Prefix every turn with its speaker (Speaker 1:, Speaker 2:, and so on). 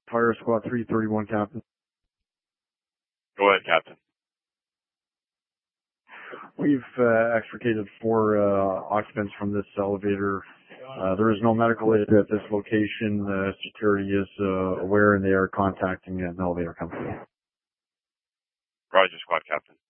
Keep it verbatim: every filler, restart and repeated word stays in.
Speaker 1: Fire Squad three thirty-one, Captain.
Speaker 2: Go ahead, Captain.
Speaker 1: We've uh, extricated four uh, occupants from this elevator. Uh, there is no medical aid at this location. Uh, security is uh, aware and they are contacting an elevator company.
Speaker 2: Roger, Squad Captain.